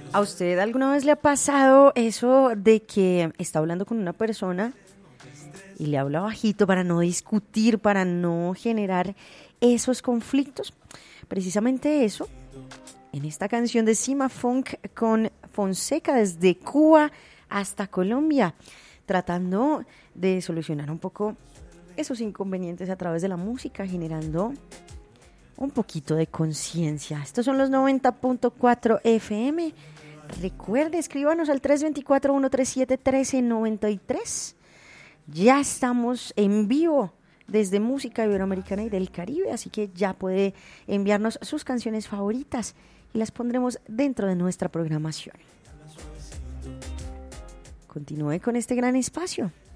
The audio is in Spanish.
¿A usted alguna vez le ha pasado eso de que está hablando con una persona y le habla bajito para no discutir, para no generar esos conflictos? Precisamente eso, en esta canción de Cima Funk con Fonseca desde Cuba hasta Colombia, tratando de solucionar un poco esos inconvenientes a través de la música, generando un poquito de conciencia. Estos son los 90.4 FM. Recuerde, escríbanos al 324-137-1393. Ya estamos en vivo desde Música Iberoamericana y del Caribe, así que ya puede enviarnos sus canciones favoritas y las pondremos dentro de nuestra programación. Continúe con este gran espacio.